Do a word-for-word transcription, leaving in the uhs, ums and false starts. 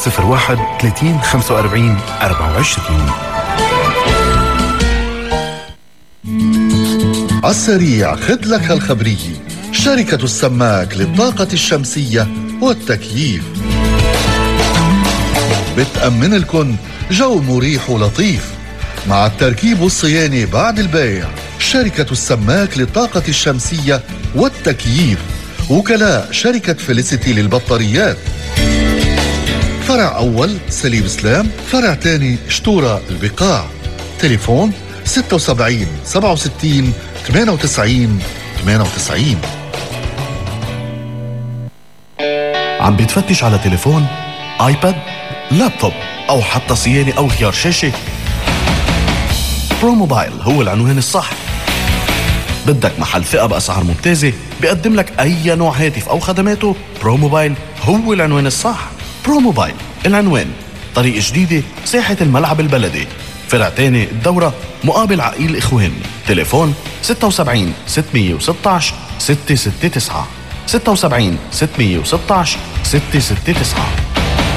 صفر واحد ثلاثين خمسة وأربعين أربعة وعشرين. عالسريع خد لك هالخبرية. شركة السماك للطاقة الشمسية والتكييف بتأمن لكم جو مريح ولطيف مع التركيب والصيانة بعد البيع. شركة السماك للطاقة الشمسية والتكييف، وكلاء شركة فيليسيتي للبطاريات. فرع أول سليم سلام، فرع تاني شتورة البقاع. تليفون ستة وسبعين سبعة وستين ثمانية وتسعين ثمانية وتسعين. عم بتفتش على تليفون، آيباد، لابتوب أو حتى صيانة أو غيار شاشة؟ برو موبايل هو العنوان الصح. بدك محل ثقة بأسعار ممتازة بيقدم لك أي نوع هاتف أو خدماته؟ برو موبايل هو العنوان الصح. برو موبايل العنوان طريق جديدة ساحة الملعب البلدي، فرع تاني الدورة مقابل عقيل إخوان. تليفون ستة وسبعين ستمية وستة عشر ستة ستة تسعة ستة وسبعين ستمية وستة عشر ستة ستة تسعة.